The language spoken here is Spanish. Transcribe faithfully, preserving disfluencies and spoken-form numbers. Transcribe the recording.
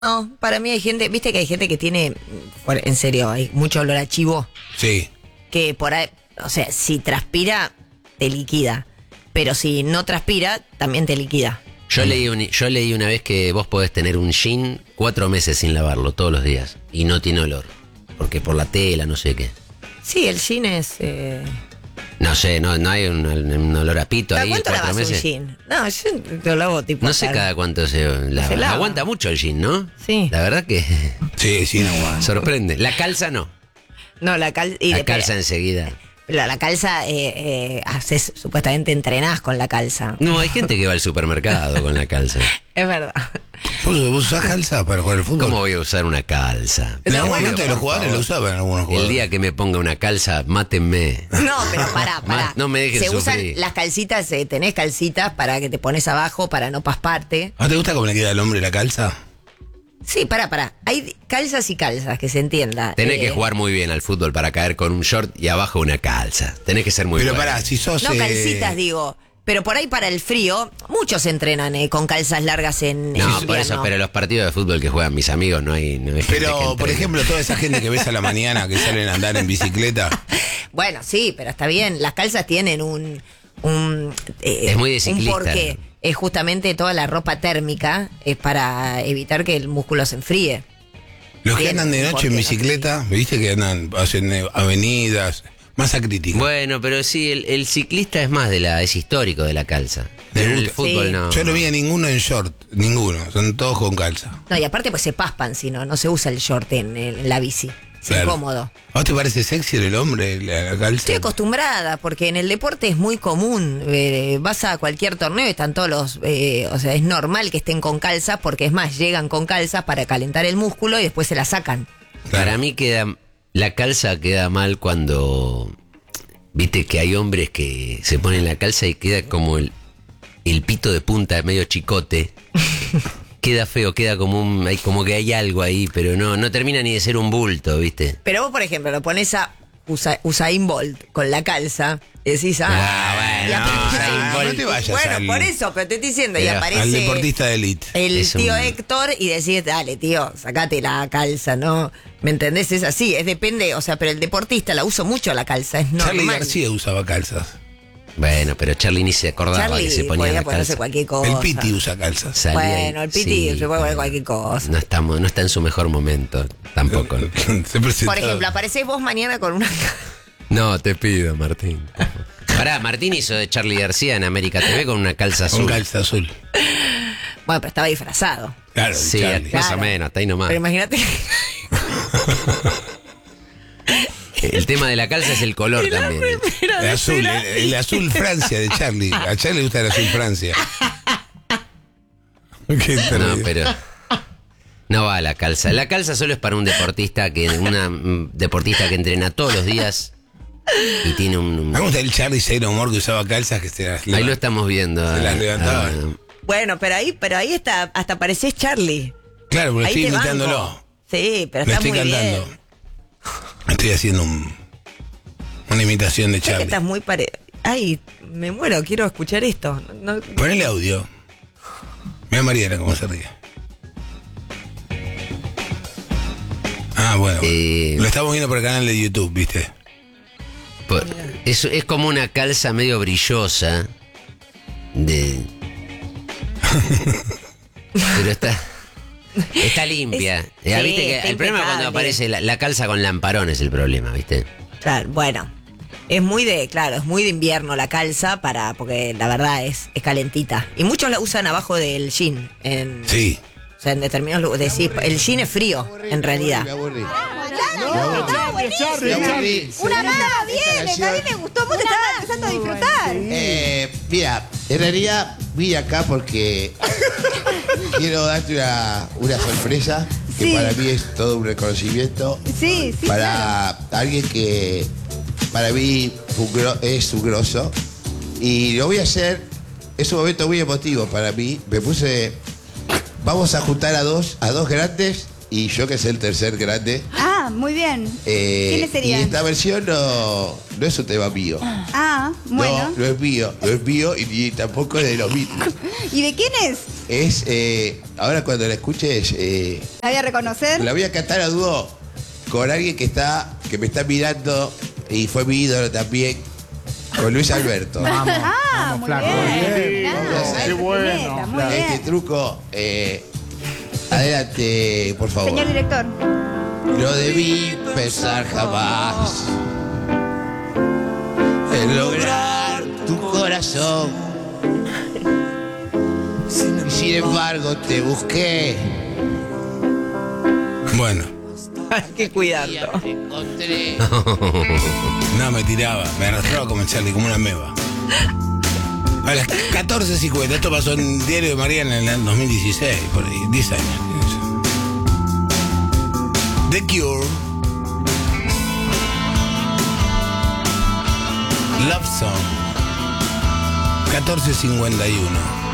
No, para mí hay gente, viste que hay gente que tiene, en serio, hay mucho olor a chivo. Sí. Que por ahí, o sea, si transpira, te liquida. Pero si no transpira, también te liquida. Yo leí, un, yo leí una vez que vos podés tener un jean cuatro meses sin lavarlo, todos los días, y no tiene olor. Porque por la tela, no sé qué. Sí, el jean es... Eh... No sé, no, no hay un, un olor a pito ahí. ¿Cuánto cuatro lavas meses? un jean? No, yo lo lavo tipo... No sé cara. cada cuánto se lava. Se lava. Aguanta mucho el jean, ¿no? Sí. La verdad que Sí, sí, no aguanta. sorprende. La calza no. No, la, cal... y La de- calza enseguida. Pero la calza, eh, eh, haces, supuestamente entrenás con la calza. No, hay gente que va al supermercado con la calza. Es verdad. ¿Vos, vos usás calza para jugar al fútbol? ¿Cómo voy a usar una calza? En algún bueno, momento de los jugadores lo usaban algunos El jugadores. día que me ponga una calza, mátenme. No, pero pará, pará. Ma- no me dejes Se usan sufrir. las calcitas, eh, tenés calcitas para que te pones abajo, para no pasparte. ¿No te gusta cómo le queda al hombre la calza? Sí, pará, pará. Hay calzas y calzas, que se entienda. Tenés Eh, que jugar muy bien al fútbol para caer con un short y abajo una calza. Tenés que ser muy Pero bueno. pará, si sos... No, eh, calcitas, digo. Pero por ahí para el frío, muchos entrenan eh, con calzas largas en, en No, por invierno. eso, pero los partidos de fútbol que juegan mis amigos no hay... No hay gente que Pero, por entrene. ejemplo, toda esa gente que ves a la mañana que salen a andar en bicicleta. Bueno, sí, pero está bien. Las calzas tienen un... un eh, Es muy de un ciclista. porqué. Es justamente toda la ropa térmica, es para evitar que el músculo se enfríe. Los que Bien, andan de noche porque en no bicicleta, viste que andan, hacen eh, avenidas, masa crítica. Bueno, pero sí, el, el ciclista es más de la... Es histórico de la calza. Pero el gusta. fútbol Sí. no. Yo no vi a ninguno en short, ninguno, son todos con calza. No, y aparte pues se paspan, si no, no se usa el short en, en la bici. Es Claro. incómodo. ¿A vos te parece sexy el hombre, la, la calza? Estoy acostumbrada, porque en el deporte es muy común. Eh, vas a cualquier torneo y están todos los... eh, o sea, es normal que estén con calzas, porque es más, llegan con calzas para calentar el músculo y después se la sacan. Claro. Para mí queda... La calza queda mal cuando... Viste que hay hombres que se ponen la calza y queda como el, el pito de punta medio chicote. Queda feo, queda como un... Hay, como que hay algo ahí, pero no, no termina ni de ser un bulto, ¿viste? Pero vos, por ejemplo, lo pones a Usa- Usain Bolt con la calza y decís, ah, Ah, bueno, y aparece- Usain Ah, Bolt. no te vayas Bueno, al, por eso, pero te estoy diciendo, y Pero aparece al deportista de élite. el Es tío un- Héctor y decís, dale, tío, sacate la calza, ¿no? ¿Me entendés? Es así, es depende, o sea, pero el deportista la uso mucho la calza, es normal. Charlie García usaba calzas. Bueno, pero Charlie ni se acordaba Charlie que se ponía podía la ponerse calza. cualquier cosa. El Piti usa calzas. Salía Bueno, y- el Piti se puede poner cualquier cosa. No, estamos, no está en su mejor momento, tampoco. Se presentaba. Por ejemplo, aparecés vos mañana con una calza. No, te pido, Martín. Pará, Martín hizo de Charlie García en América T V con una calza Con azul. calza azul. Bueno, pero estaba disfrazado. Claro, Sí, Charlie. más Claro. o menos, hasta ahí nomás. Pero imagínate. El tema de la calza es el color también. ¿eh? El azul, el, el azul Francia de Charlie. A Charlie le gusta el azul Francia. Qué No, terrible. pero no va la calza. La calza solo es para un deportista que una mm, deportista que entrena todos los días y tiene un, un- Me gusta el Charlie Cero Humor que usaba calzas que se las ahí lo estamos viendo. Se las ah, levantaban. ah, Bueno, pero ahí, pero ahí está, hasta parecés Charlie. Claro, porque Ahí estoy te banco. imitándolo. Sí, pero Le está estoy muy cantando. bien. Estoy haciendo un, una imitación de Sé que Charlie. estás muy pare... Ay, me muero, quiero escuchar esto. No- no- Ponele audio. Mira a Mariana cómo se ríe. Ah, bueno. Eh. Lo estamos viendo por el canal de YouTube, ¿viste? por- es, es como una calza medio brillosa. De. Pero está. Está limpia. Es- Ya, sí, ¿viste que está el problema es cuando impecable. aparece la, la calza con lamparón es el problema, ¿viste? Claro, bueno. Es muy de, claro, es muy de invierno la calza para, porque la verdad es, es calentita. Y muchos la usan abajo del jean. En, Sí. O sea, en determinados lugares. Decís, el jean es frío, en realidad. Me aburrí. Claro, está buenísimo. Me aburrí. Una más bien, Esta a mí canción. me gustó mucho, estaba empezando a disfrutar. Eh, mira, en realidad vine acá porque quiero darte una, una sorpresa que Sí. para mí es todo un reconocimiento. Sí, sí. Para alguien que para mí fue un gro- es un grosso. Y lo voy a hacer, es un momento muy emotivo para mí. Me puse, vamos a juntar a dos, a dos grandes y yo que soy el tercer grande. Ah, muy bien. Eh, ¿Quiénes y serían? esta versión no, no es un tema mío. Ah, bueno. No, no es mío, no es mío y, ni tampoco es de los mismos. ¿Y de quién es? Es, eh, ahora cuando la escuches, eh, ¿La voy a reconocer? la voy a cantar a dúo con alguien que está, que me está mirando y fue mi ídolo también, con Luis Alberto. Vamos, Ah, vamos, muy flaco. bien. Vamos a hacer. Qué bueno. Muy Este bien. truco, eh, adelante, por favor. Señor director. No debí pensar jamás en lograr tu corazón. Y sin embargo te busqué. Bueno, Hay que cuidarlo. Te encontré. no me tiraba, me arrastraba como Charlie, como una meba. A las catorce cincuenta, esto pasó en Diario de Mariana en el dos mil dieciséis, por ahí, diez años. The Cure. Love Song. catorce cincuenta y uno.